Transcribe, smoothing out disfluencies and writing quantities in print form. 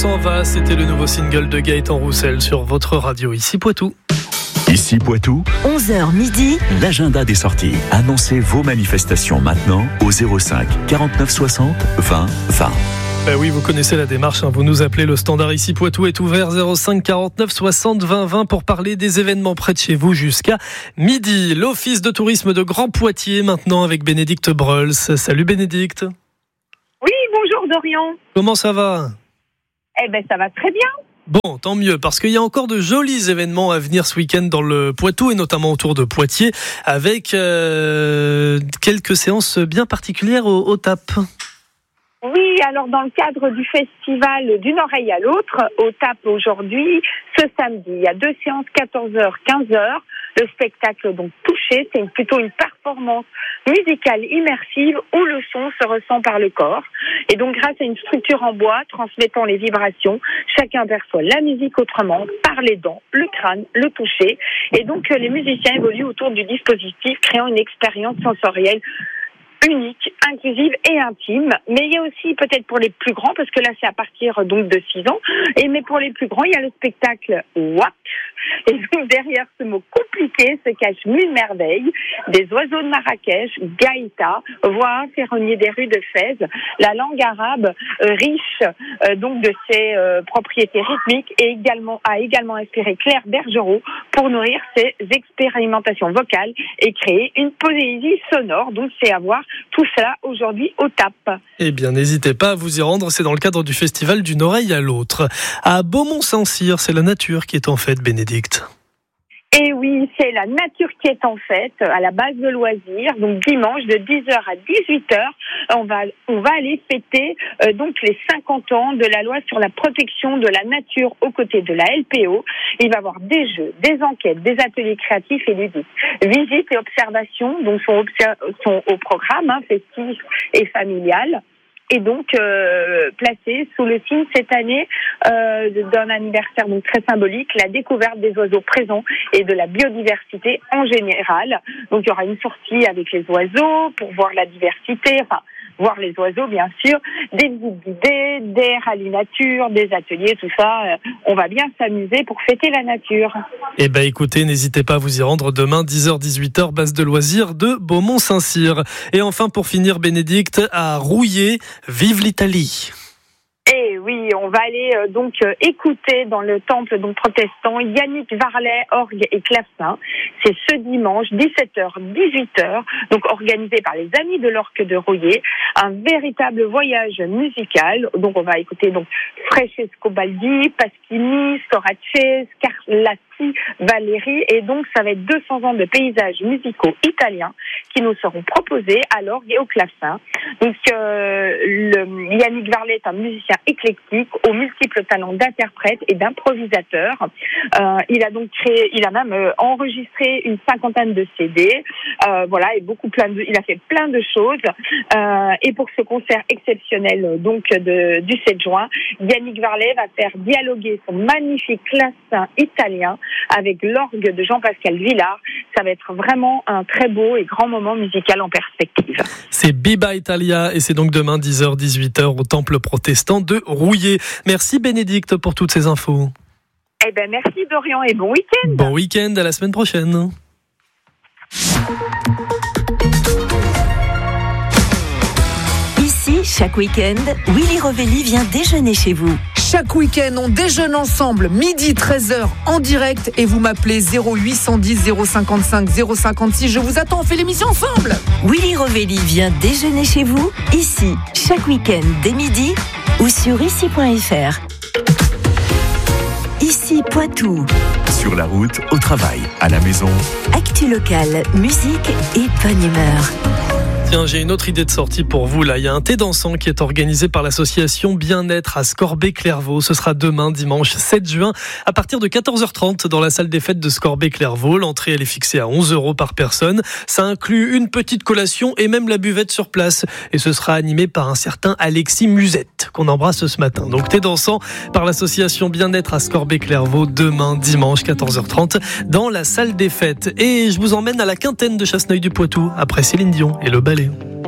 s'en va, c'était le nouveau single de Gaëtan Roussel sur votre radio Ici Poitou. Ici Poitou, 11h midi, l'agenda des sorties. Annoncez vos manifestations maintenant au 05 49 60 20 20. Ben oui, vous connaissez la démarche, vous nous appelez, le standard Ici Poitou est ouvert 05 49 60 20 20 pour parler des événements près de chez vous jusqu'à midi. L'Office de tourisme de Grand Poitiers maintenant avec Bénédicte Breuls. Salut Bénédicte. Oui, bonjour Dorian. Comment ça va ? Eh ben ça va très bien. Bon, tant mieux, parce qu'il y a encore de jolis événements à venir ce week-end dans le Poitou et notamment autour de Poitiers avec quelques séances bien particulières au TAP. Oui, alors dans le cadre du festival d'une oreille à l'autre, au TAP aujourd'hui, ce samedi, il y a 2 séances 14h, 15h. Le spectacle donc touché, c'est plutôt une performance musicale immersive où le son se ressent par le corps. Et donc grâce à une structure en bois transmettant les vibrations, chacun perçoit la musique autrement, par les dents, le crâne, le toucher. Et donc les musiciens évoluent autour du dispositif, créant une expérience sensorielle unique, inclusive et intime, mais il y a aussi peut-être pour les plus grands, parce que là c'est à partir donc de 6 ans, mais pour les plus grands il y a le spectacle WAP, et donc derrière ce mot compliqué se cache 1000 merveilles, des oiseaux de Marrakech, gaïta, voix, ferronnier des rues de Fès, la langue arabe riche donc de ses propriétés rythmiques et a également inspiré Claire Bergerot pour nourrir ses expérimentations vocales et créer une poésie sonore, donc c'est à voir tout cela aujourd'hui au TAP. Eh bien, n'hésitez pas à vous y rendre, c'est dans le cadre du festival d'une oreille à l'autre. À Beaumont-Saint-Cyr, c'est la nature qui est en fête, Bénédicte. Et oui, c'est la nature qui est en fête à la base de loisirs. Donc dimanche de 10h à 18h, on va aller fêter donc les 50 ans de la loi sur la protection de la nature aux côtés de la LPO. Il va y avoir des jeux, des enquêtes, des ateliers créatifs et ludiques. Visites et observations donc sont au programme festif et familial. Et donc placé sous le signe cette année d'un anniversaire donc très symbolique, la découverte des oiseaux présents et de la biodiversité en général. Donc il y aura une sortie avec les oiseaux pour voir la diversité, voir les oiseaux bien sûr, des visites guidées, des rallyes nature, des ateliers, tout ça. On va bien s'amuser pour fêter la nature. Eh ben écoutez, n'hésitez pas à vous y rendre demain 10h-18h, base de loisirs de Beaumont-Saint-Cyr. Et enfin pour finir, Bénédicte, à Rouillé, vive l'Italie. Et oui, on va aller donc écouter dans le temple donc protestant Yannick Varlet, orgue et clavecin. C'est ce dimanche 17h-18h, donc organisé par les Amis de l'Orgue de Rouillé, un véritable voyage musical. Donc on va écouter donc Francesco Baldi, Pasquini, Storace, Scarlatti, Valéry, et donc ça va être 200 ans de paysages musicaux italiens qui nous seront proposés à l'orgue et au clavecin. Donc Yannick Varlet est un musicien éclectique aux multiples talents d'interprète et d'improvisateur. Il a même enregistré une 50aine de CD, et il a fait plein de choses. Et pour ce concert exceptionnel donc du 7 juin, Yannick Varlet va faire dialoguer son magnifique clavecin italien avec l'orgue de Jean-Pascal Villard. Ça va être vraiment un très beau et grand moment musical en perspective. C'est Biba Italia et c'est donc demain 10h-18h au temple protestant de Rouillé. Merci Bénédicte pour toutes ces infos. Eh ben merci Dorian et bon week-end. Bon week-end, à la semaine prochaine. Ici, chaque week-end, Willy Rovelli vient déjeuner chez vous. Chaque week-end, on déjeune ensemble, midi 13h en direct, et vous m'appelez 0810 055 056. Je vous attends, on fait l'émission ensemble. Willy Rovelli vient déjeuner chez vous, ici, chaque week-end dès midi ou sur ici.fr. Ici Poitou. Sur la route, au travail, à la maison. Actu locale, musique et bonne humeur. Tiens, j'ai une autre idée de sortie pour vous là. Il y a un thé dansant qui est organisé par l'association Bien-être à Scorbé-Clairvaux. Ce sera demain, dimanche 7 juin, à partir de 14h30 dans la salle des fêtes de Scorbé-Clairvaux. L'entrée, elle est fixée à 11 € par personne. Ça inclut une petite collation et même la buvette sur place. Et ce sera animé par un certain Alexis Musette, qu'on embrasse ce matin. Donc thé dansant par l'association Bien-être à Scorbé-Clairvaux, demain, dimanche 14h30, dans la salle des fêtes. Et je vous emmène à la quintaine de Chasseneuil du Poitou, après Céline Dion et le ballet.